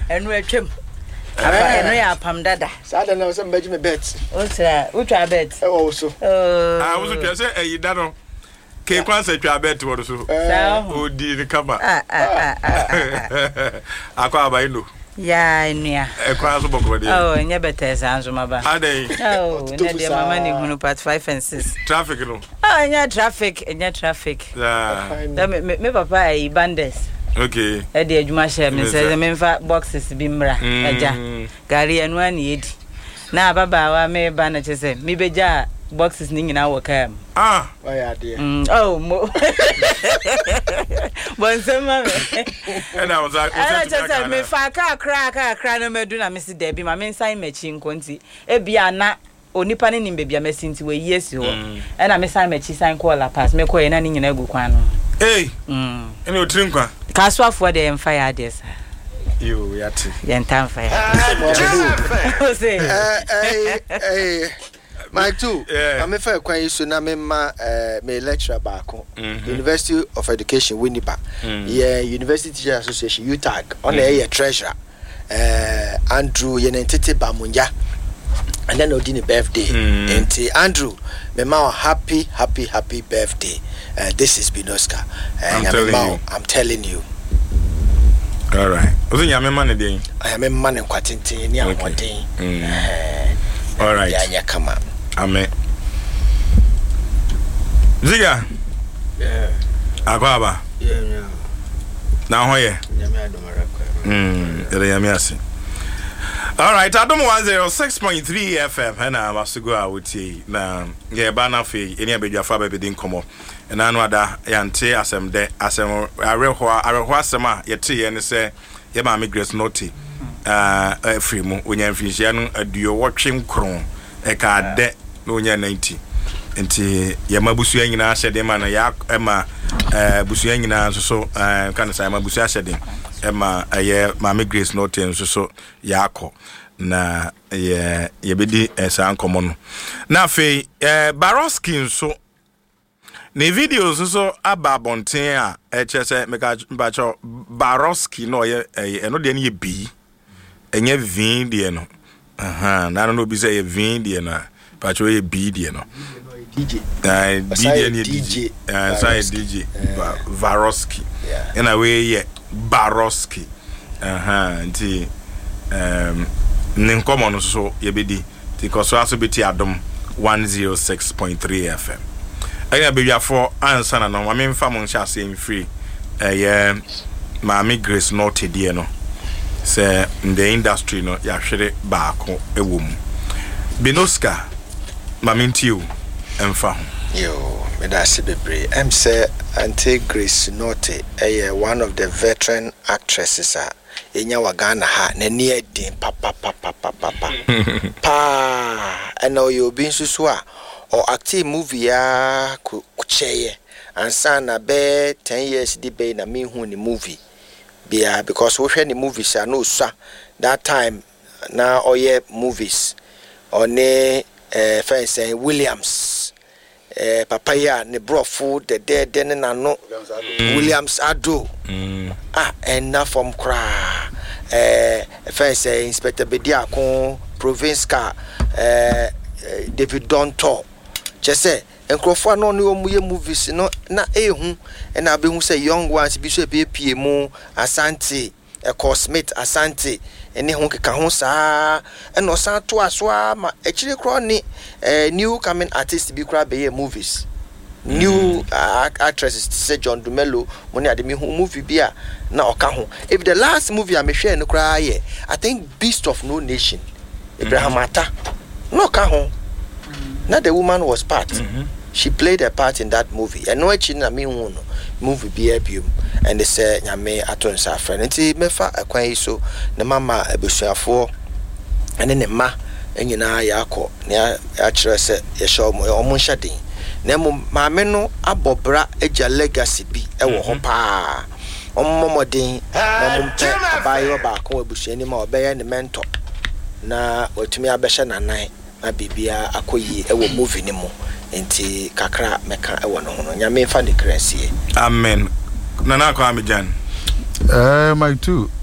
enu etwem apa enu ya apam dada sada na so mbaji me bet otra utwa bet so wo so twa se eyida no ke kwanse twa bet wo so odi ni kama akwa abaino ya enia ekwa so bokro de nya betesa anzo maba adai nya de mama ni hunu part 5 and 6 traffic no nya traffic yeah me papa ai bandes okay e de adwuma share me say me mfa boxes bi mra eja gari enu ani edi na baba wa me ba na chese me beja boxes ni nyina wo kam why ade mo bonsema me and I was just me fa kra no medu na me si da bi ma me nsan machi nkonti e bia na onipa ne nimbe bia mesinti we yes ho e na me san machi san call la pass me ko ye na ni nyina gu kwan no ene otrin kwa kaswafo de emfa ya de sa yo yati yentan fa ya say my two I'm fair kwan isu na me ma me lecturer baako University of Education Winnipeg University Teachers Association UTAG on a treasurer Andrew Yenentete Bamunja and then Odini birthday and Andrew me ma happy birthday this is Binoska I'm telling you all right ozo nyame man dey I am a man kwatente ni amodin all right ya kama amen ziga akwaba na hoye nyame adomara kwa nyame ase. All right, Adam 106.3 FM and I must go out with you. Now, yeah, Bana Fee, any of your father be didn't come up. And I know that Yante asem de asem arehwasema yete and say, yeah, mammy grace noti. Free mo when you're fishing do your watching cron a car de no 90. Nti ya mabusu nyina ahyede ma na ya ema busu nyina so kan say mabusu ahyede ema ye mama Grace Norton so yakọ na ye bedi esa nkomo no na afei Baroski so ne videos so ababonten a echese meka mbacho Baroski no ye eno de ne bi enye vin de no na no bi say ye vin de no pacho ye bi de no DJ DJ DJ Baroski in a way Baroski nti ninkomo no so yebedi because so asobeti Adam 106.3 FM aya beya for answer na no ma me mfa mo ncha se free Mama Grace Norton de no say in the industry no ya hwere baako ewom Binoska mamintiu emfa yo me da se bebre say Auntie Grace Norton one of the veteran actresses enya wa Ghana ha na ni edin papa pa and you been so or active movie ya kucheye ansa na be 10 years di be na me hu ni movie bia because we hwe ni movies no so that time na oye movies one fence Williams papaya ne brofo the dead den na no Williams Ado and na from kra fence Inspector Bediako province car David Donto chese enkrofo no ne omuye movies no na ehu na abehu say young ones bi so pie mu Asante Smith Asante ene ho keka ho saa eno san to asoa ma echire kro ni new coming artist bi kra be movies new actresses say John Dumelo money ade me ho movie bia na oka ho if the last movie I me hwe no kra ye I think Beast of No Nation Abraham Atta no ka ho na the woman was part she played a part in that movie and no echi na me hu no movie bi abium and they say nyame atonsa friend nti mefa akwan yi so ne mama abesuafo ene ne ma enyina yakọ ne ya kire se ye show mo nhyaden na ma me no abobra agya legacy bi ewo ho pa ommomodin na mumpe abayo ba ko abusuani ma obeye ne mentor na otumi abehye nanan na bibia akoyi ewo movie ni mo nti kakra meka ewo no ho nyame fa de krasie amen nana kwa amejan my two